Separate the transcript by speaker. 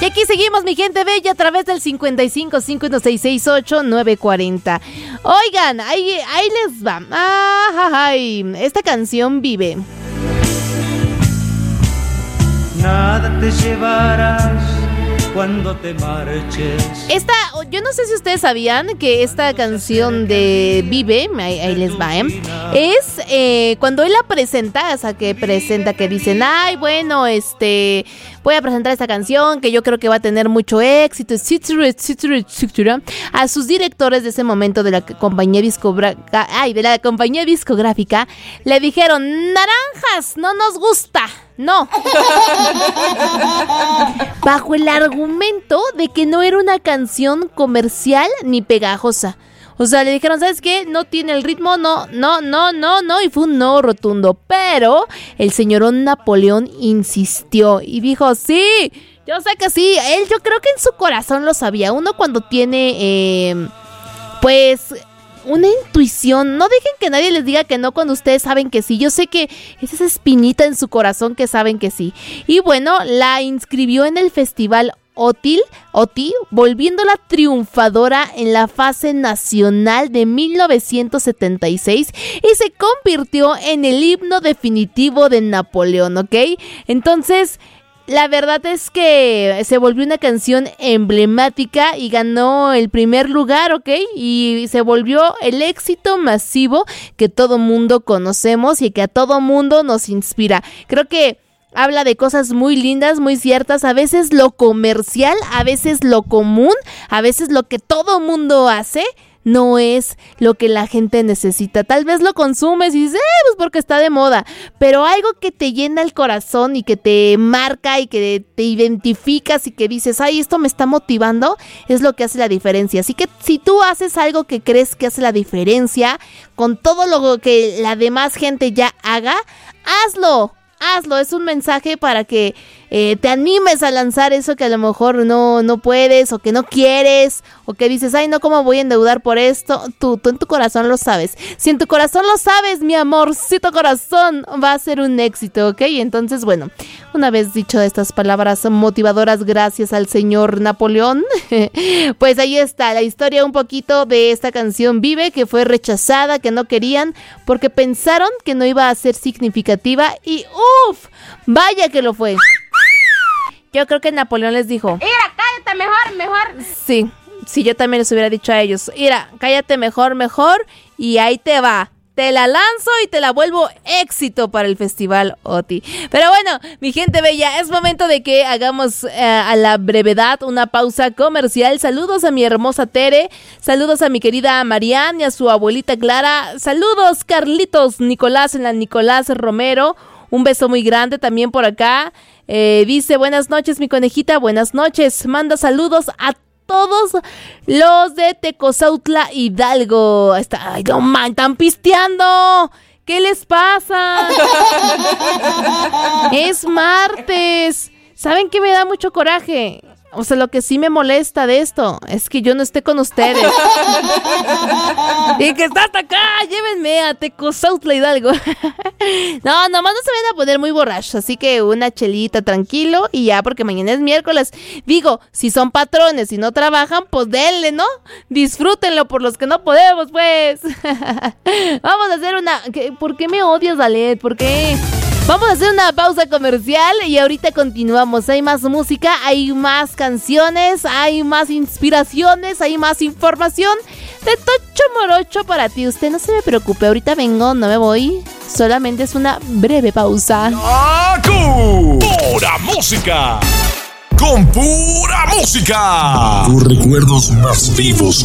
Speaker 1: Y aquí seguimos, mi gente bella, a través del 5551668940. Oigan, ahí les va. Esta canción vive.
Speaker 2: Nada te llevarás cuando te marches.
Speaker 1: Yo no sé si ustedes sabían que esta canción de Vive, ahí les va, es cuando él la presenta, o sea, que dicen, ay, bueno, voy a presentar esta canción que yo creo que va a tener mucho éxito, etcétera. A sus directores de ese momento de la compañía discográfica, le dijeron, naranjas, no nos gusta. No. Bajo el argumento de que no era una canción comercial ni pegajosa. O sea, le dijeron, ¿sabes qué? No tiene el ritmo, no. Y fue un no rotundo. Pero el señorón Napoleón insistió y dijo, sí, yo sé que sí. Él, yo creo que en su corazón lo sabía. Uno cuando tiene, una intuición, no dejen que nadie les diga que no cuando ustedes saben que sí. Yo sé que es esa espinita en su corazón que saben que sí. Y bueno, la inscribió en el festival OTI, volviéndola triunfadora en la fase nacional de 1976 y se convirtió en el himno definitivo de Napoleón, ¿ok? Entonces, la verdad es que se volvió una canción emblemática y ganó el primer lugar, ¿ok? Y se volvió el éxito masivo que todo mundo conocemos y que a todo mundo nos inspira. Creo que habla de cosas muy lindas, muy ciertas, a veces lo comercial, a veces lo común, a veces lo que todo mundo hace. No es lo que la gente necesita. Tal vez lo consumes y dices, pues porque está de moda. Pero algo que te llena el corazón y que te marca y que te identificas y que dices, ay, esto me está motivando, es lo que hace la diferencia. Así que si tú haces algo que crees que hace la diferencia, con todo lo que la demás gente ya haga, hazlo. Es un mensaje para que te animes a lanzar eso que a lo mejor no puedes o que no quieres o que dices, ay no, ¿cómo voy a endeudar por esto? Tú en tu corazón lo sabes. Si en tu corazón lo sabes, mi amorcito corazón, va a ser un éxito, ¿ok? Entonces, bueno, una vez dicho estas palabras motivadoras gracias al señor Napoleón, pues ahí está la historia un poquito de esta canción Vive, que fue rechazada, que no querían porque pensaron que no iba a ser significativa y ¡uf! Vaya que lo fue. Yo creo que Napoleón les dijo,
Speaker 3: mira, cállate mejor.
Speaker 1: Sí, yo también les hubiera dicho a ellos, mira, cállate mejor y ahí te va. Te la lanzo y te la vuelvo éxito para el Festival OTI. Pero bueno, mi gente bella, es momento de que hagamos a la brevedad una pausa comercial. Saludos a mi hermosa Tere, saludos a mi querida Marianne y a su abuelita Clara. Saludos Carlitos Nicolás en la Nicolás Romero. Un beso muy grande también por acá. Dice, buenas noches mi conejita, buenas noches. Manda saludos a todos los de Tecozautla Hidalgo. Ay, no man, están pisteando. ¿Qué les pasa? Es martes. ¿Saben qué me da mucho coraje? O sea, lo que sí me molesta de esto es que yo no esté con ustedes. Y que está hasta acá, llévenme a Tecozautla Hidalgo. No, nomás no se vayan a poner muy borrachos. Así que una chelita tranquilo y ya, porque mañana es miércoles. Digo, si son patrones y no trabajan, pues denle, ¿no? Disfrútenlo por los que no podemos, pues. Vamos a hacer una... ¿Por qué me odias, Dalet? ¿Por qué? Vamos a hacer una pausa comercial y ahorita continuamos. Hay más música, hay más canciones, hay más inspiraciones, hay más información de Tocho Morocho para ti. Usted no se me preocupe, ahorita vengo, no me voy. Solamente es una breve pausa.
Speaker 4: ¡Acu! ¡Pura música! ¡Con pura música! Tus recuerdos más vivos